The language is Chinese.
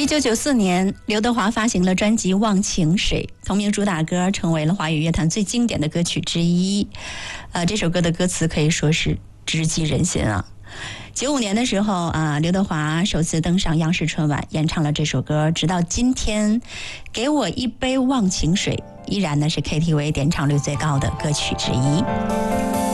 1994年，刘德华发行了专辑《忘情水》，同名主打歌成为了华语乐坛最经典的歌曲之一。这首歌的歌词可以说是直击人心啊。95年的时候刘德华首次登上央视春晚，演唱了这首歌，直到今天，《给我一杯忘情水》依然呢是 KTV 点唱率最高的歌曲之一。